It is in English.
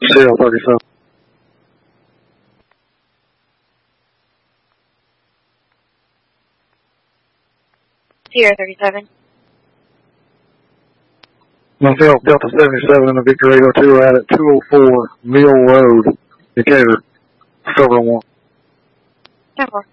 Sierra 37. Sierra 37. Myself, Delta 77 and the Victor 802 are out at 204 Mill Road, Decatur. Cover 1. 10-4.